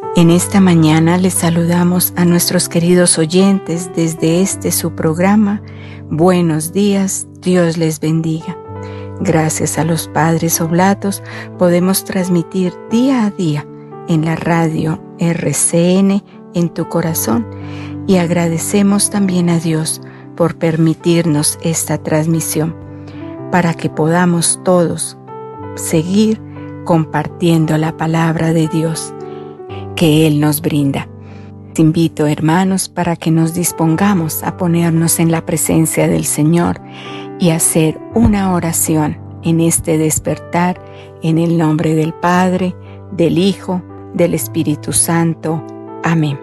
En esta mañana les saludamos a nuestros queridos oyentes desde su programa. Buenos días, Dios les bendiga. Gracias a los Padres Oblatos podemos transmitir día a día en la radio RCN en tu corazón y agradecemos también a Dios por permitirnos esta transmisión para que podamos todos seguir compartiendo la palabra de Dios que Él nos brinda. Te invito, hermanos, para que nos dispongamos a ponernos en la presencia del Señor y hacer una oración en este despertar en el nombre del Padre, del Hijo, del Espíritu Santo. Amén.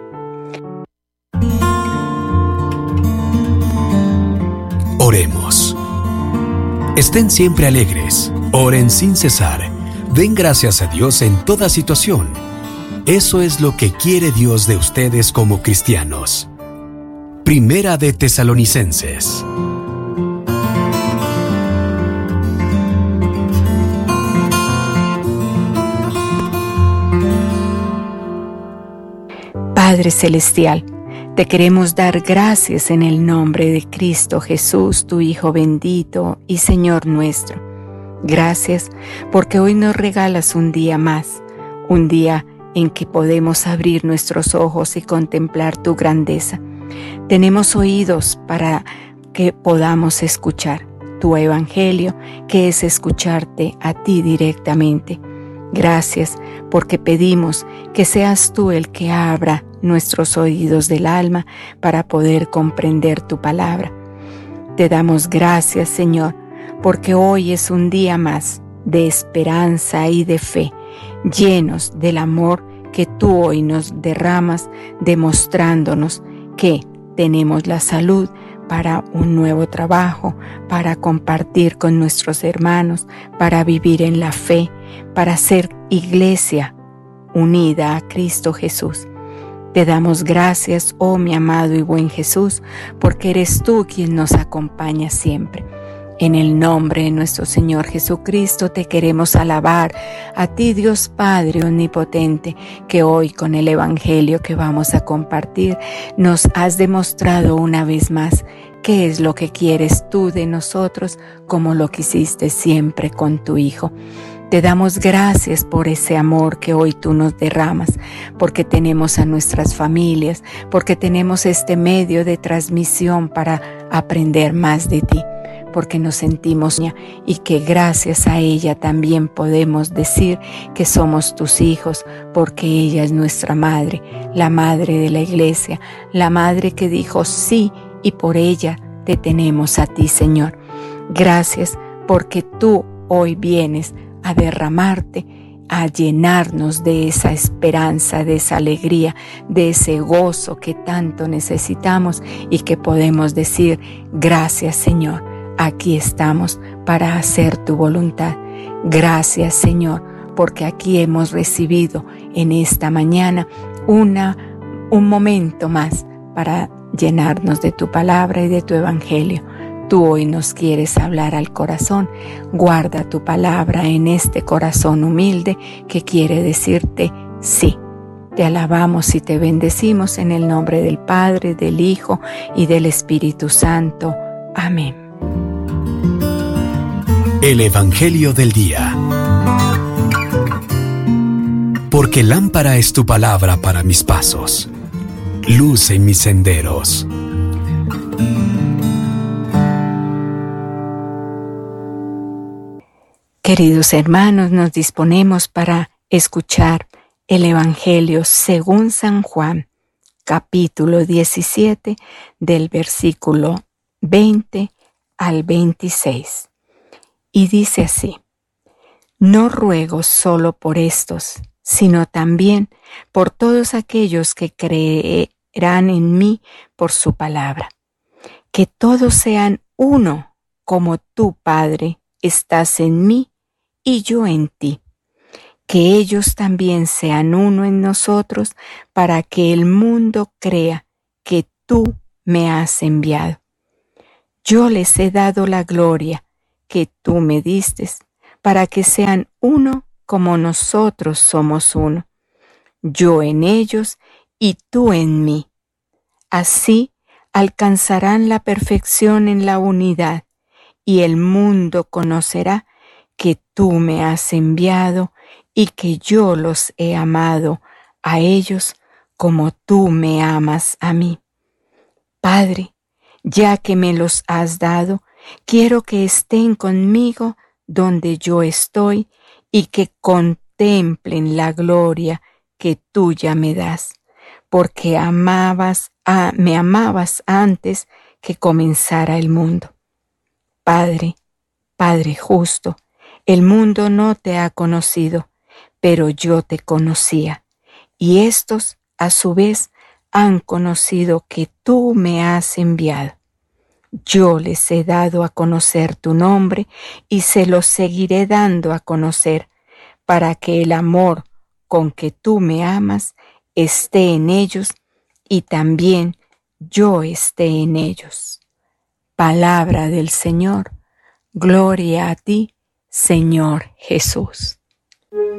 Oremos. Estén siempre alegres, oren sin cesar, den gracias a Dios en toda situación. Eso es lo que quiere Dios de ustedes como cristianos. Primera de Tesalonicenses. Padre Celestial, te queremos dar gracias en el nombre de Cristo Jesús, tu Hijo bendito y Señor nuestro. Gracias porque hoy nos regalas un día más, un día en que podemos abrir nuestros ojos y contemplar tu grandeza. Tenemos oídos para que podamos escuchar tu evangelio, que es escucharte a ti directamente. Gracias porque pedimos que seas tú el que abra nuestros oídos del alma para poder comprender tu palabra. Te damos gracias, Señor, porque hoy es un día más de esperanza y de fe, llenos del amor que tú hoy nos derramas, demostrándonos que tenemos la salud para un nuevo trabajo, para compartir con nuestros hermanos, para vivir en la fe, para ser iglesia unida a Cristo Jesús. Te damos gracias, oh mi amado y buen Jesús, porque eres tú quien nos acompaña siempre. En el nombre de nuestro Señor Jesucristo te queremos alabar a ti, Dios Padre omnipotente, que hoy con el evangelio que vamos a compartir nos has demostrado una vez más qué es lo que quieres tú de nosotros, como lo quisiste siempre con tu Hijo. Te damos gracias por ese amor que hoy tú nos derramas, porque tenemos a nuestras familias, porque tenemos este medio de transmisión para aprender más de ti, porque nos sentimos y que gracias a ella también podemos decir que somos tus hijos, porque ella es nuestra madre, la madre de la iglesia, la madre que dijo sí y por ella te tenemos a ti, Señor. Gracias porque tú hoy vienes a derramarte, a llenarnos de esa esperanza, de esa alegría, de ese gozo que tanto necesitamos y que podemos decir, gracias Señor, aquí estamos para hacer tu voluntad. Gracias Señor, porque aquí hemos recibido en esta mañana un momento más para llenarnos de tu palabra y de tu evangelio. Tú hoy nos quieres hablar al corazón. Guarda tu palabra en este corazón humilde que quiere decirte sí. Te alabamos y te bendecimos en el nombre del Padre, del Hijo y del Espíritu Santo. Amén. El Evangelio del Día. Porque lámpara es tu palabra para mis pasos, luz en mis senderos. Queridos hermanos, nos disponemos para escuchar el Evangelio según San Juan, capítulo 17, del versículo 20 al 26. Y dice así: No ruego solo por estos, sino también por todos aquellos que creerán en mí por su palabra. Que todos sean uno, como tú, Padre, estás en mí y yo en ti. Que ellos también sean uno en nosotros, para que el mundo crea que tú me has enviado. Yo les he dado la gloria que tú me diste, para que sean uno como nosotros somos uno. yo en ellos y tú en mí. Así alcanzarán la perfección en la unidad, y el mundo conocerá que tú me has enviado y que yo los he amado a ellos como tú me amas a mí. Padre, ya que me los has dado, quiero que estén conmigo donde yo estoy y que contemplen la gloria que tú ya me das, porque me amabas antes que comenzara el mundo. Padre, Padre justo, el mundo no te ha conocido, pero yo te conocía, y estos, a su vez, han conocido que tú me has enviado. Yo les he dado a conocer tu nombre y se los seguiré dando a conocer, para que el amor con que tú me amas esté en ellos y también yo esté en ellos. Palabra del Señor. Gloria a ti, Señor Jesús.